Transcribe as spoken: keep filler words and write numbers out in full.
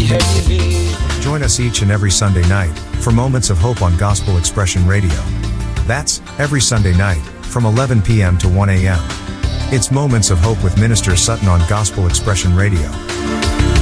Join us each and every Sunday night for Moments of Hope on Gospel Expression Radio. That's every Sunday night from eleven p.m. to one a.m. It's Moments of Hope with Minister Sutton on Gospel Expression Radio.